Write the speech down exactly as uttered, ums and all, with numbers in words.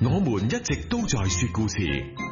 我們一直都在說故事。